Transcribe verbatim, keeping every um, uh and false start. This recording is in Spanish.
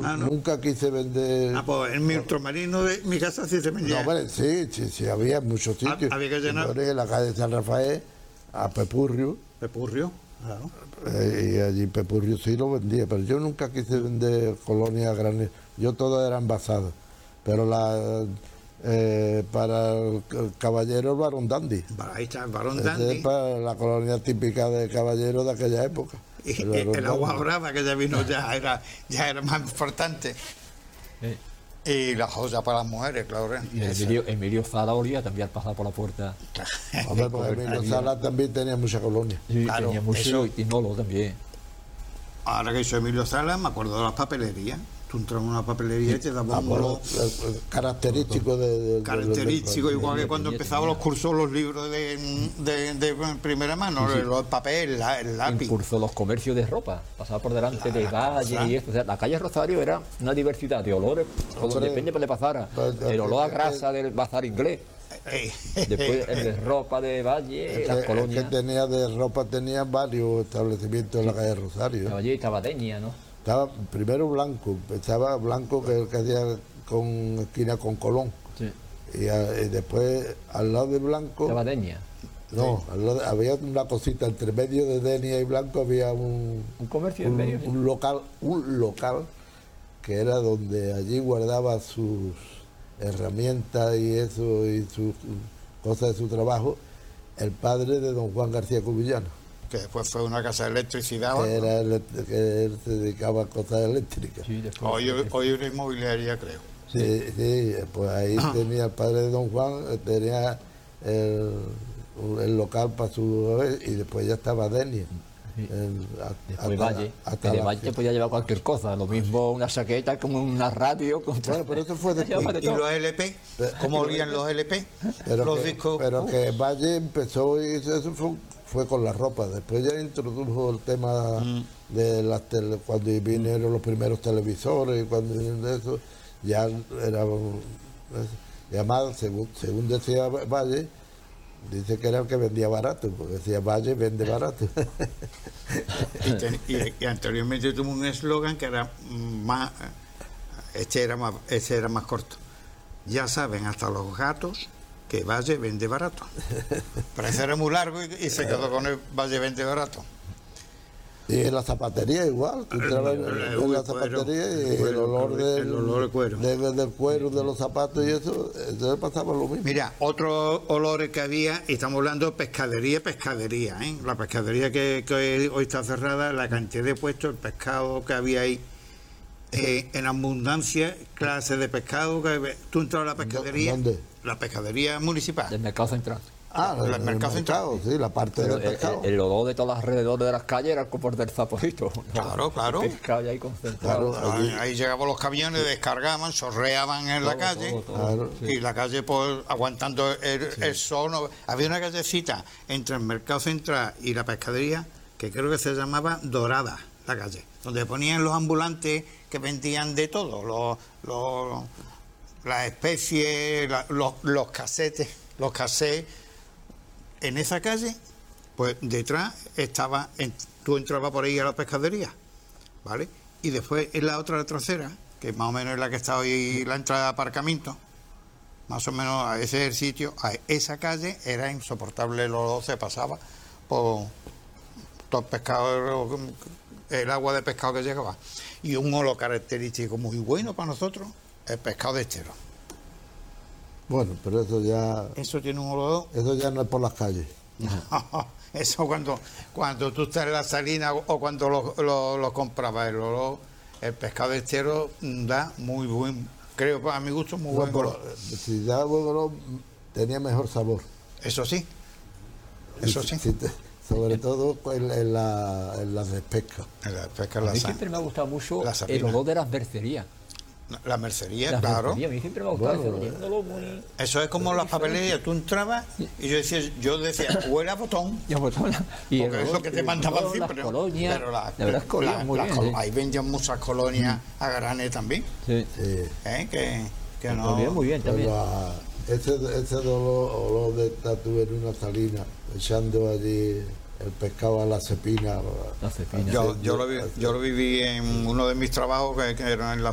ah, no. nunca quise vender. Ah, pues en mi ultramarino de mi casa sí se vendía. No, bueno, sí, sí, sí, había muchos sitios. Había que llenar. En la calle de San Rafael, a Pepurrio. Pepurrio, claro. Eh, y allí Pepurrio sí lo vendía, pero yo nunca quise vender colonias grandes. Yo todas eran basadas. Pero la eh, para el caballero el Barón Dandy. Ahí está el Barón Ese Dandy. es para la colonia típica de caballero de aquella época. Y el, el, el agua brava que ya vino ya era, ya era más importante. Eh. Y la joya para las mujeres, claro. Y Emilio, Emilio Sala olía también al pasar por la puerta. Hombre, porque Emilio Sala también tenía mucha colonia. Sí, Claro, tenía mucho eso- y Nolo también. Ahora que hizo Emilio Sala, me acuerdo de las papelerías. Tú entras en una papelería y te daban Ah, un bueno, olor el- el característico de, de- de- característico, de- igual que tenía, cuando tenía, empezaban tenía. los cursos, los libros de, de, de primera mano, Sí, sí. los papel, la- el lápiz. Impulsó los comercios de ropa, pasaba por delante de Valle claro. y esto. O sea, la calle Rosario era una diversidad de olores, por donde Hombre, depende por le pasara. pues, El olor a es que- grasa del bazar inglés, Eh, después el de ropa de Valle, Es las que, es colonias. que tenía de ropa, tenía varios establecimientos en la calle Rosario. Valle y Tabadeña, ¿no? Estaba primero Blanco, empezaba Blanco que, que hacía con esquina con Colón. Sí. Y, a- y después al lado de Blanco, Tabadeña. no, al lado de- había una cosita entre medio de Denia y Blanco, había un, Un comercio en un, medio. sí. un local, un local que era donde allí guardaba sus herramientas y eso y sus cosas de su trabajo, el padre de don Juan García Cubillano, que después fue una casa de electricidad. que, era ele- que él se dedicaba a cosas eléctricas. Sí, después- Hoy, hoy una inmobiliaria, creo. Sí, sí, pues ahí tenía el padre de don Juan, eh, tenía el, el local para su y después ya estaba Denia. Sí. El- a- Después hasta- Valle. hasta Que de la- Valle podía llevar cualquier cosa, lo mismo una chaqueta como una radio. Con... Bueno, pero eso fue después. Llevaba de ¿Y todo. los L P? ¿Cómo olían los L P? Pero, los que, discos. pero uh, que Valle empezó y eso fue, fue con la ropa. Después ya introdujo el tema Mm. de las tele, cuando vinieron los primeros televisores y cuando vinieron de eso, ya era. Y además, según, según decía Valle, dice que era el que vendía barato, porque decía Valle vende barato. y, ten- y- y anteriormente tuvo un eslogan que era más. Este era más, este era más corto. Ya saben hasta los gatos que Valle vende barato. Pero ese era muy largo y, y se quedó con el Valle vende barato. Y en la zapatería igual, tú entrabas en, en Uy, la cuero, zapatería y el cuero, el olor el del, olor de cuero. del- del cuero, de los zapatos y eso, eso pasaba lo mismo. Mira, otros olores que había, y estamos hablando de pescadería, pescadería, ¿eh? La pescadería que, que hoy está cerrada, la cantidad de puestos, el pescado que había ahí, eh, en abundancia, clases de pescado. Que, ¿Tú entras a la pescadería? ¿Dónde? La pescadería municipal. Del mercado central. Ah, el el, mercado mercado, sí, la parte Pero del el, pescado. el- el olor de todos los alrededores de las calles era como por del zaporito. Claro, claro. El pescado ya ahí concentrado. Claro. Ahí, ahí llegaban los camiones, descargaban, sorreaban en la Todo, calle. todo, todo. Claro. Y la calle, pues, aguantando el, el sol. no- Había una callecita entre el mercado central y la pescadería que creo que se llamaba Dorada, la calle, donde ponían los ambulantes que vendían de todo, los, los- las especies, la- los, los casetes, los cassettes. En esa calle, pues detrás estaba, en- tú entrabas por ahí a la pescadería, ¿vale? Y después en la otra trasera, que más o menos es la que está hoy la entrada de aparcamiento, más o menos a ese es el sitio, a esa calle era insoportable el olor, se pasaba por todo el pescado, el agua de pescado que llegaba. Y un olor característico muy bueno para nosotros, el pescado de estero. Bueno, pero eso ya, Eso tiene un olor. eso ya no es por las calles. Eso cuando cuando tú estás en la salina o cuando lo, lo, lo comprabas, el olor, el pescado de estero da muy buen, creo para mi gusto, muy buen No, olor. pero si daba buen olor, tenía mejor sabor. Eso sí, eso sí. Si te- sobre todo en, en la, en las de pesca. La pesca, A la, mí sa- siempre me ha gustado mucho la el sardina. olor de las mercerías. la mercería, Las claro. mercerías, a mí siempre me ha gustado Bueno, ese olor, un olor muy... Eso es como las papelerías, tú entrabas y yo decía, yo decía, huele a botón. Y a botona. Y el Porque es olor- lo que te el mandaban olor, siempre. Las ¿no? colonias, Pero la, la verdad es que olían la- muy las bien. col- sí. Ahí vendían muchas colonias a granel también, Sí. Sí. ¿eh? que, que no. Olían muy bien también. Pero a- ese, ese olor, olor de estar tú en una salina, echando allí el pescado a la cepina. La cepina. Yo, yo, lo vi- yo lo viví en uno de mis trabajos que, que era en la